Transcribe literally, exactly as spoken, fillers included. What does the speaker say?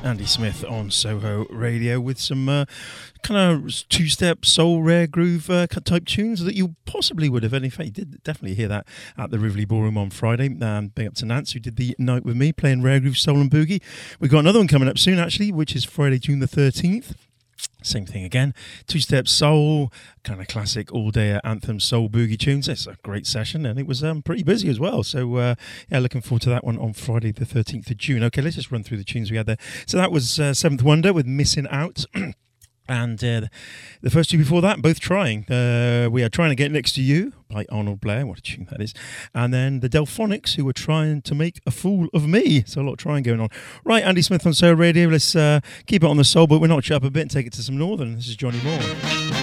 Andy Smith on Soho Radio with some uh, kind of two-step soul rare groove uh, type tunes that you possibly would have. And in fact, you did definitely hear that at the Rivoli Ballroom on Friday. Um, big up to Nance, who did the night with me playing rare groove soul and boogie. We've got another one coming up soon, actually, which is Friday, June the thirteenth. Same thing again, two-step soul, kind of classic all-day anthem soul boogie tunes. It's a great session, and it was um, pretty busy as well. So, uh, yeah, looking forward to that one on Friday the thirteenth of June. Okay, let's just run through the tunes we had there. So that was uh, Seventh Wonder with Missing Out. And uh, the first two before that, both trying. Uh, we are Trying to Get Next to You by Arnold Blair. What a tune that is. And then the Delphonics, who were trying to make a fool of me. So a lot of trying going on. Right, Andy Smith on Soul Radio. Let's uh, keep it on the soul, but we're not shut up a bit and take it to some northern. This is Johnny Moore.